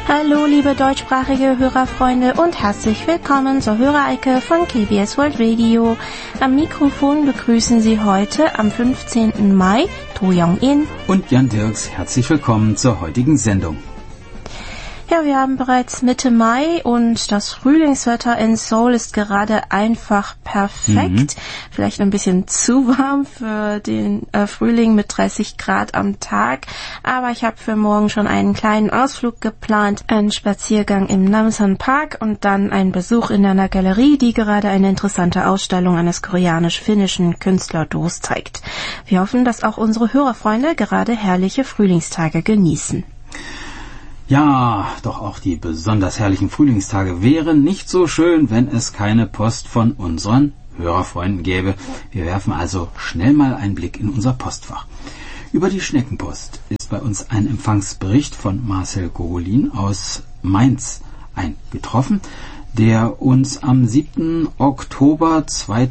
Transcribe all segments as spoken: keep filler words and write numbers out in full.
Hallo liebe deutschsprachige Hörerfreunde und herzlich willkommen zur Hörerecke von K B S World Radio. Am Mikrofon begrüßen Sie heute am fünfzehnten Mai To Young-in und Jan Dirks. Herzlich willkommen zur heutigen Sendung. Ja, wir haben bereits Mitte Mai und das Frühlingswetter in Seoul ist gerade einfach perfekt. Mhm. Vielleicht ein bisschen zu warm für den äh, Frühling mit dreißig Grad am Tag. Aber ich habe für morgen schon einen kleinen Ausflug geplant. Einen Spaziergang im Namsan Park und dann einen Besuch in einer Galerie, die gerade eine interessante Ausstellung eines koreanisch-finnischen Künstlers zeigt. Wir hoffen, dass auch unsere Hörerfreunde gerade herrliche Frühlingstage genießen. Ja, doch auch die besonders herrlichen Frühlingstage wären nicht so schön, wenn es keine Post von unseren Hörerfreunden gäbe. Wir werfen also schnell mal einen Blick in unser Postfach. Über die Schneckenpost ist bei uns ein Empfangsbericht von Marcel Gogolin aus Mainz eingetroffen, der uns am siebten Oktober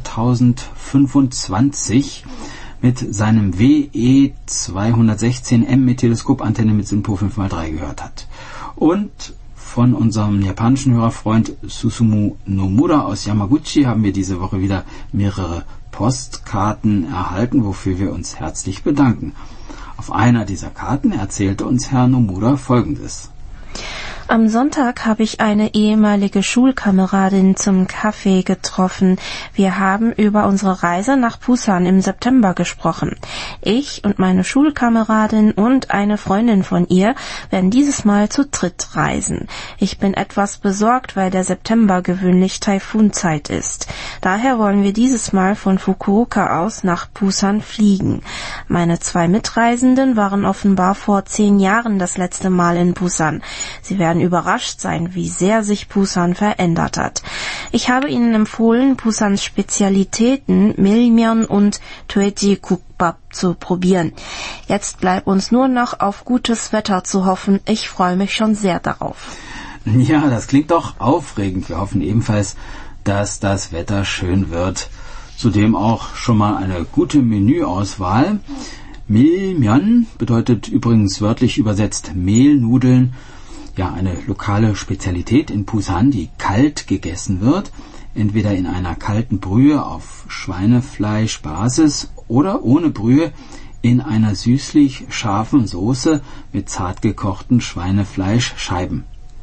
zweitausendfünfundzwanzig mit seinem W E zweihundertsechzehn M mit Teleskopantenne mit SINPO fünf mal drei gehört hat. Und von unserem japanischen Hörerfreund Susumu Nomura aus Yamaguchi haben wir diese Woche wieder mehrere Postkarten erhalten, wofür wir uns herzlich bedanken. Auf einer dieser Karten erzählte uns Herr Nomura Folgendes. Am Sonntag habe ich eine ehemalige Schulkameradin zum Kaffee getroffen. Wir haben über unsere Reise nach Busan im September gesprochen. Ich und meine Schulkameradin und eine Freundin von ihr werden dieses Mal zu dritt reisen. Ich bin etwas besorgt, weil der September gewöhnlich Taifunzeit ist. Daher wollen wir dieses Mal von Fukuoka aus nach Busan fliegen. Meine zwei Mitreisenden waren offenbar vor zehn Jahren das letzte Mal in Busan. Sie werden überrascht sein, wie sehr sich Busan verändert hat. Ich habe Ihnen empfohlen, Busans Spezialitäten Milmyeon und Tweji-Gukbap zu probieren. Jetzt bleibt uns nur noch auf gutes Wetter zu hoffen. Ich freue mich schon sehr darauf. Ja, das klingt doch aufregend. Wir hoffen ebenfalls, dass das Wetter schön wird. Zudem auch schon mal eine gute Menüauswahl. Milmyeon bedeutet übrigens wörtlich übersetzt Mehlnudeln. Ja, eine lokale Spezialität in Busan, die kalt gegessen wird, entweder in einer kalten Brühe auf Schweinefleischbasis oder ohne Brühe in einer süßlich scharfen Soße mit zart gekochten Schweinefleischscheiben.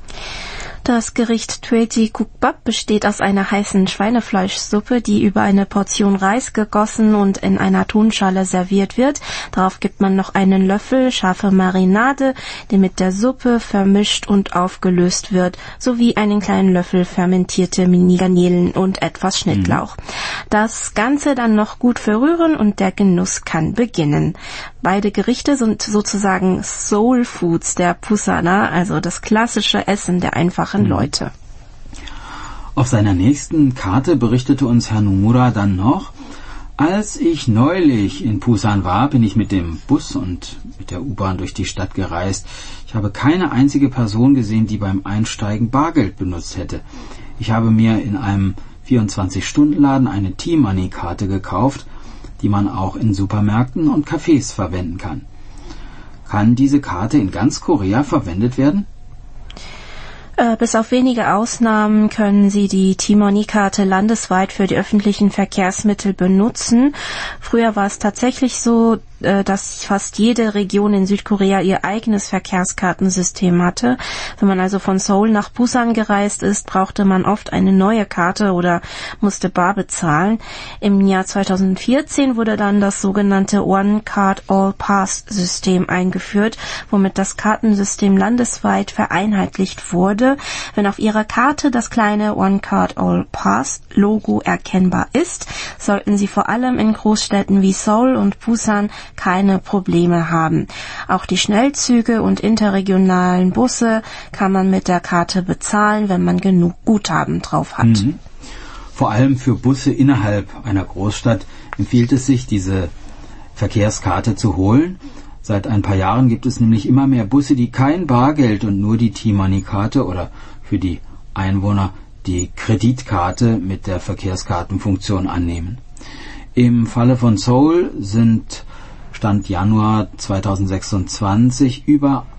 Das Gericht Tweji-Gukbap besteht aus einer heißen Schweinefleischsuppe, die über eine Portion Reis gegossen und in einer Tonschale serviert wird. Darauf gibt man noch einen Löffel scharfe Marinade, die mit der Suppe vermischt und aufgelöst wird, sowie einen kleinen Löffel fermentierte Mini-Garnelen und etwas Schnittlauch. Mhm. Das Ganze dann noch gut verrühren und der Genuss kann beginnen. Beide Gerichte sind sozusagen Soul Foods der Busaner, also das klassische Essen der einfachen Leute. Auf seiner nächsten Karte berichtete uns Herr Nomura dann noch: Als ich neulich in Busan war, bin ich mit dem Bus und mit der U-Bahn durch die Stadt gereist. Ich habe keine einzige Person gesehen, die beim Einsteigen Bargeld benutzt hätte. Ich habe mir in einem vierundzwanzig-Stunden-Laden eine T-Money-Karte gekauft, die man auch in Supermärkten und Cafés verwenden kann. Kann diese Karte in ganz Korea verwendet werden? Äh, bis auf wenige Ausnahmen können Sie die T-Money-Karte landesweit für die öffentlichen Verkehrsmittel benutzen. Früher war es tatsächlich so, äh, dass fast jede Region in Südkorea ihr eigenes Verkehrskartensystem hatte. Wenn man also von Seoul nach Busan gereist ist, brauchte man oft eine neue Karte oder musste bar bezahlen. Im Jahr zweitausendvierzehn wurde dann das sogenannte One-Card-All-Pass-System eingeführt, womit das Kartensystem landesweit vereinheitlicht wurde. Wenn auf Ihrer Karte das kleine One-Card-All-Pass-Logo erkennbar ist, sollten Sie vor allem in Großstädten wie Seoul und Busan keine Probleme haben. Auch die Schnellzüge und interregionalen Busse kann man mit der Karte bezahlen, wenn man genug Guthaben drauf hat. Mhm. Vor allem für Busse innerhalb einer Großstadt empfiehlt es sich, diese Verkehrskarte zu holen. Seit ein paar Jahren gibt es nämlich immer mehr Busse, die kein Bargeld und nur die T-Money-Karte oder für die Einwohner die Kreditkarte mit der Verkehrskartenfunktion annehmen. Im Falle von Seoul sind Stand Januar zweitausendsechsundzwanzig über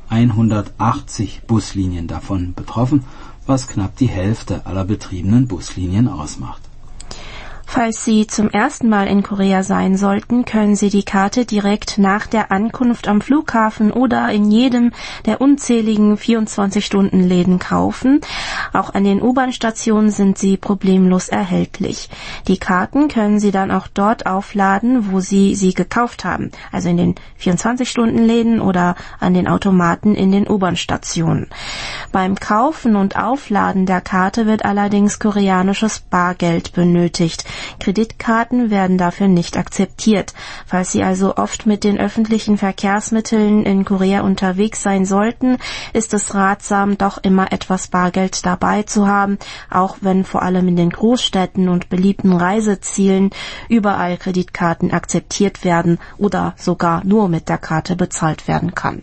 hundertachtzig Buslinien davon betroffen, was knapp die Hälfte aller betriebenen Buslinien ausmacht. Falls Sie zum ersten Mal in Korea sein sollten, können Sie die Karte direkt nach der Ankunft am Flughafen oder in jedem der unzähligen vierundzwanzig-Stunden-Läden kaufen. Auch an den U-Bahn-Stationen sind sie problemlos erhältlich. Die Karten können Sie dann auch dort aufladen, wo Sie sie gekauft haben, also in den vierundzwanzig-Stunden-Läden oder an den Automaten in den U-Bahn-Stationen. Beim Kaufen und Aufladen der Karte wird allerdings koreanisches Bargeld benötigt. Kreditkarten werden dafür nicht akzeptiert. Falls Sie also oft mit den öffentlichen Verkehrsmitteln in Korea unterwegs sein sollten, ist es ratsam, doch immer etwas Bargeld dabei zu haben, auch wenn vor allem in den Großstädten und beliebten Reisezielen überall Kreditkarten akzeptiert werden oder sogar nur mit der Karte bezahlt werden kann.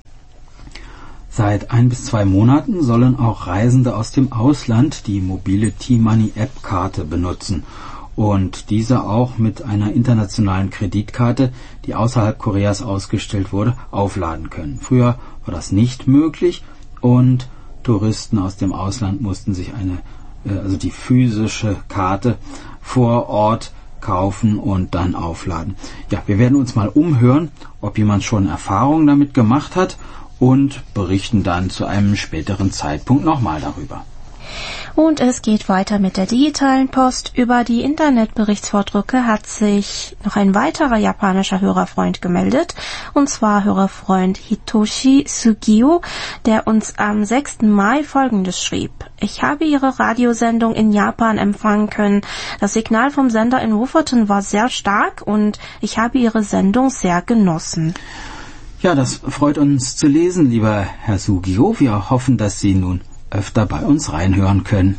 Seit ein bis zwei Monaten sollen auch Reisende aus dem Ausland die mobile T-Money-App-Karte benutzen und diese auch mit einer internationalen Kreditkarte, die außerhalb Koreas ausgestellt wurde, aufladen können. Früher war das nicht möglich und Touristen aus dem Ausland mussten sich eine, also die physische Karte vor Ort kaufen und dann aufladen. Ja, wir werden uns mal umhören, ob jemand schon Erfahrungen damit gemacht hat und berichten dann zu einem späteren Zeitpunkt nochmal darüber. Und es geht weiter mit der digitalen Post. Über die Internetberichtsvordrucke hat sich noch ein weiterer japanischer Hörerfreund gemeldet, und zwar Hörerfreund Hitoshi Sugio, der uns am sechsten Mai Folgendes schrieb. Ich habe Ihre Radiosendung in Japan empfangen können. Das Signal vom Sender in Wufferton war sehr stark und ich habe Ihre Sendung sehr genossen. Ja, das freut uns zu lesen, lieber Herr Sugio. Wir hoffen, dass Sie nun öfter bei uns reinhören können.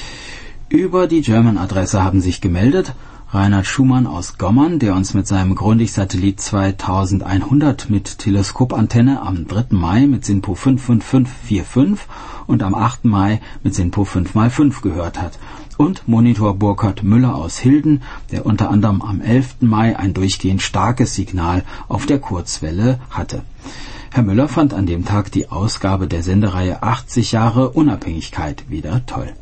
Über die German-Adresse haben sich gemeldet Reinhard Schumann aus Gommern, der uns mit seinem Grundig-Satellit zweitausendeinhundert mit Teleskopantenne am dritten Mai mit SINPO fünf fünf fünf vier fünf und am achten Mai mit SINPO fünf mal fünf gehört hat. Und Monitor Burkhard Müller aus Hilden, der unter anderem am elften Mai ein durchgehend starkes Signal auf der Kurzwelle hatte. Herr Müller fand an dem Tag die Ausgabe der Sendereihe achtzig Jahre Unabhängigkeit wieder toll.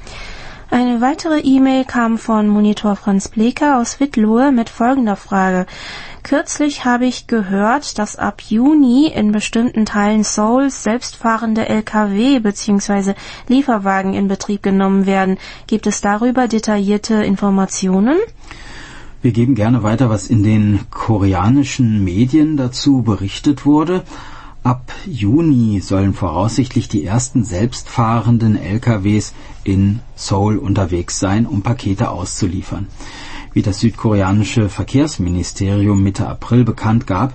Eine weitere E-Mail kam von Monitor Franz Bleker aus Wittlohe mit folgender Frage. Kürzlich habe ich gehört, dass ab Juni in bestimmten Teilen Seouls selbstfahrende L K W bzw. Lieferwagen in Betrieb genommen werden. Gibt es darüber detaillierte Informationen? Wir geben gerne weiter, was in den koreanischen Medien dazu berichtet wurde. Ab Juni sollen voraussichtlich die ersten selbstfahrenden L K Ws in Seoul unterwegs sein, um Pakete auszuliefern. Wie das südkoreanische Verkehrsministerium Mitte April bekannt gab,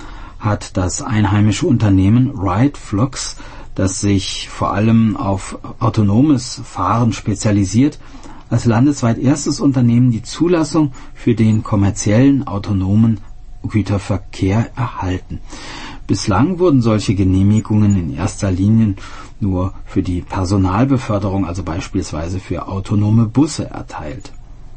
hat das einheimische Unternehmen Rideflux, das sich vor allem auf autonomes Fahren spezialisiert, als landesweit erstes Unternehmen die Zulassung für den kommerziellen autonomen Güterverkehr erhalten. Bislang wurden solche Genehmigungen in erster Linie nur für die Personalbeförderung, also beispielsweise für autonome Busse, erteilt.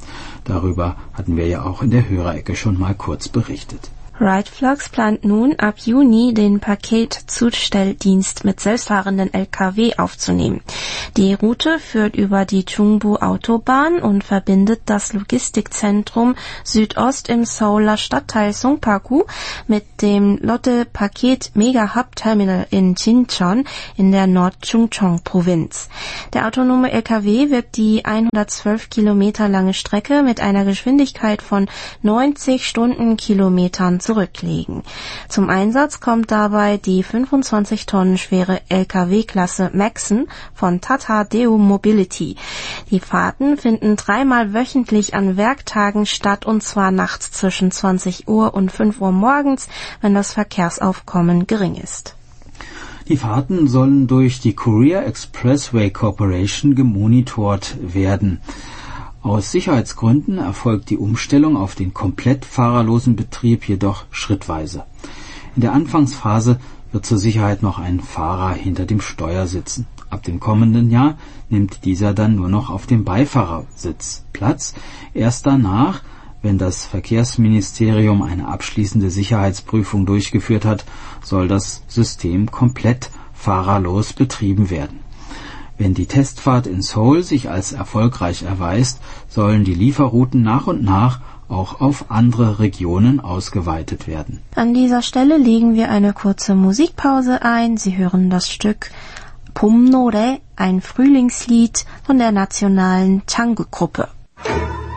Darüber hatten wir ja auch in der Hörerecke schon mal kurz berichtet. Rideflux plant nun ab Juni den Paketzustelldienst mit selbstfahrenden L K W aufzunehmen. Die Route führt über die Chungbu-Autobahn und verbindet das Logistikzentrum Südost im Seouler Stadtteil Songpa-gu mit dem Lotte Paket Mega Hub Terminal in Jincheon in der Nord-Chungcheong-Provinz. Der autonome L K W wird die hundertzwölf Kilometer lange Strecke mit einer Geschwindigkeit von neunzig Stundenkilometern zurücklegen. Zum Einsatz kommt dabei die fünfundzwanzig Tonnen schwere L K W-Klasse Maxen von Tata Deo Mobility. Die Fahrten finden dreimal wöchentlich an Werktagen statt, und zwar nachts zwischen zwanzig Uhr und fünf Uhr morgens, wenn das Verkehrsaufkommen gering ist. Die Fahrten sollen durch die Korea Expressway Corporation gemonitort werden. Aus Sicherheitsgründen erfolgt die Umstellung auf den komplett fahrerlosen Betrieb jedoch schrittweise. In der Anfangsphase wird zur Sicherheit noch ein Fahrer hinter dem Steuer sitzen. Ab dem kommenden Jahr nimmt dieser dann nur noch auf dem Beifahrersitz Platz. Erst danach, wenn das Verkehrsministerium eine abschließende Sicherheitsprüfung durchgeführt hat, soll das System komplett fahrerlos betrieben werden. Wenn die Testfahrt in Seoul sich als erfolgreich erweist, sollen die Lieferrouten nach und nach auch auf andere Regionen ausgeweitet werden. An dieser Stelle legen wir eine kurze Musikpause ein. Sie hören das Stück 봄노래, ein Frühlingslied von der nationalen Changguk-Gruppe.